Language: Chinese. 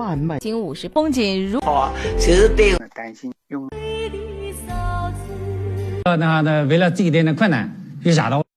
完美。 经50风景如指定担心用。 为了这一点的困难，就想到。